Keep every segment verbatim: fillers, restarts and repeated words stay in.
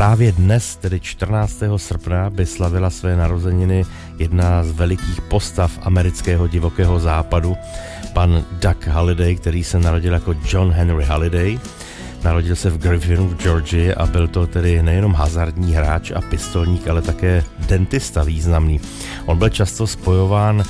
právě dnes, tedy čtrnáctého srpna, by slavila své narozeniny jedna z velikých postav amerického divokého západu, pan Doug Holliday, který se narodil jako John Henry Holliday. Narodil se v Griffinu v Georgii a byl to tedy nejenom hazardní hráč a pistolník, ale také dentista významný. On byl často spojován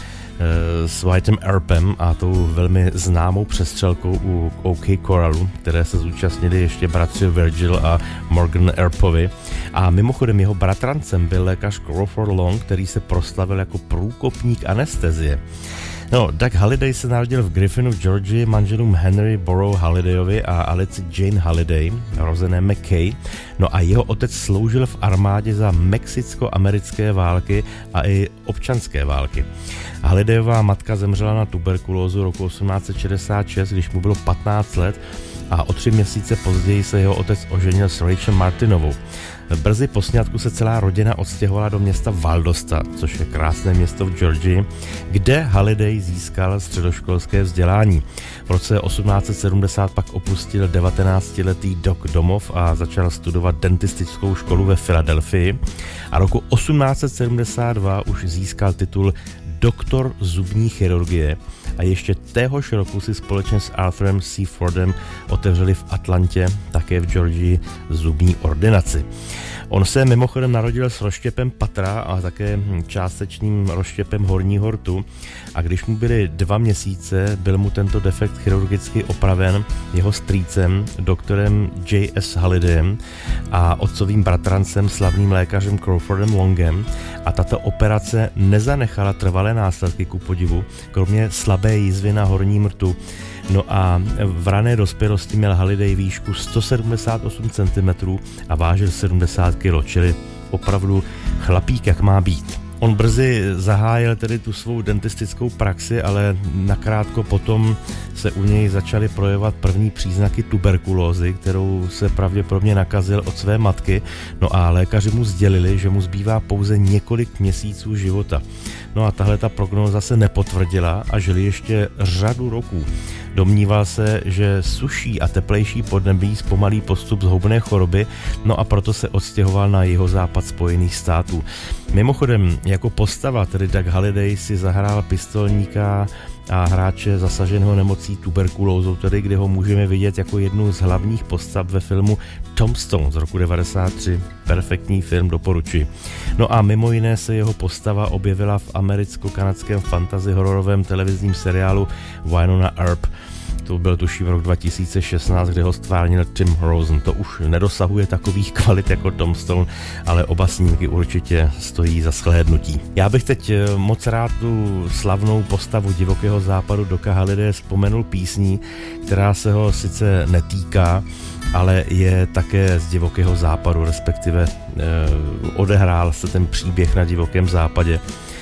s Whitem Earpem a tou velmi známou přestřelkou u OK Corralu, které se zúčastnili ještě bratři Virgil a Morgan Earpovi. A mimochodem jeho bratrancem byl lékař Crawford Long, který se proslavil jako průkopník anestezie. No, Doug Holliday se narodil v Griffinu v Georgii manželům Henry Borough Hollidayovi a Alice Jane Holliday, rozené McKay. No a jeho otec sloužil v armádě za mexicko-americké války a i občanské války. Hollidayová matka zemřela na tuberkulózu roku osmnáct set šedesát šest, když mu bylo patnáct let, a o tři měsíce později se jeho otec oženil s Rachel Martinovou. Brzy po sňatku se celá rodina odstěhovala do města Valdosta, což je krásné město v Georgii, kde Holliday získal středoškolské vzdělání. V roce osmnáct set sedmdesát pak opustil devatenáctiletý Doc domov a začal studovat dentistickou školu ve Filadelfii a roku osmnáct set sedmdesát dva už získal titul doktor zubní chirurgie a ještě téhož roku si společně s Arthurem C. Fordem otevřeli v Atlantě, také v Georgii, zubní ordinaci. On se mimochodem narodil s rozštěpem patra a také částečným rozštěpem horního rtu a když mu byly dva měsíce, byl mu tento defekt chirurgicky opraven jeho strýcem, doktorem J S Hollidayem a otcovým bratrancem, slavným lékařem Crawfordem Longem, a tato operace nezanechala trvalé následky ku podivu, kromě slabé jizvy na horním rtu. No a v rané dospělosti měl Holliday výšku sto sedmdesát osm centimetrů a vážil sedmdesát kilogramů, čili opravdu chlapík, jak má být. On brzy zahájil tedy tu svou dentistickou praxi, ale nakrátko potom se u něj začaly projevovat první příznaky tuberkulózy, kterou se pravděpodobně nakazil od své matky, no a lékaři mu sdělili, že mu zbývá pouze několik měsíců života. No a tahle ta prognóza se nepotvrdila a žil ještě řadu roků. Domníval se, že suší a teplejší podnebí zpomalí postup zhoubné choroby, no a proto se odstěhoval na jihozápad Spojených států. Mimochodem, jako postava, tedy Doug Holliday si zahrál pistolníka a hráče zasaženého nemocí tuberkulózou, tedy kde ho můžeme vidět jako jednu z hlavních postav ve filmu Tombstone z roku devadesát tři. Perfektní film, doporučuji. No a mimo jiné se jeho postava objevila v americko-kanadském fantasy hororovém televizním seriálu Wynonna Earp. To byl tuším rok dva tisíce šestnáct, kde ho stvárnil Tim Rosen. To už nedosahuje takových kvalit jako Tombstone, ale oba snímky určitě stojí za shlédnutí. Já bych teď moc rád tu slavnou postavu divokého západu Doca Hollidaye vzpomenul písní, která se ho sice netýká, ale je také z divokého západu, respektive eh, odehrál se ten příběh na divokém západě.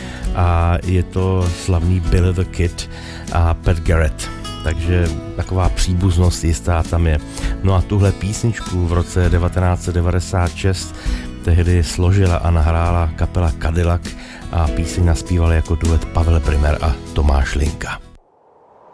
A je to slavný Billy the Kid a Pat Garrett. Takže taková příbuznost jistá tam je. No a tuhle písničku v roce devatenáct set devadesát šest tehdy složila a nahrála kapela Cadillac a píseň naspívali jako duet Pavel Brymer a Tomáš Linka.